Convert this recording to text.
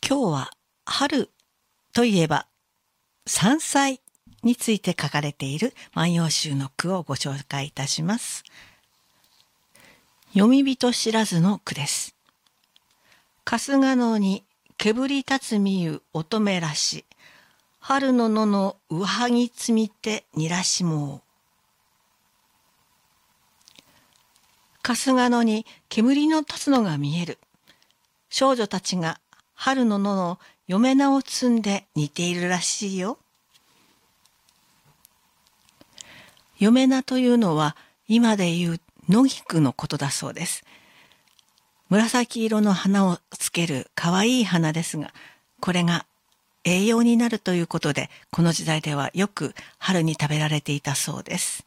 今日は春といえば山菜について書かれている万葉集の句をご紹介いたします。読み人知らずの句です。春日野に煙立つみゆ乙女らし、春の野のうはぎつみてにらしもう。春日野に煙の立つのが見える。少女たちが春の野の嫁菜を摘んで似ているらしいよ。嫁菜というのは今でいう野菊のことだそうです。紫色の花をつけるかわいい花ですが、これが栄養になるということで、この時代ではよく春に食べられていたそうです。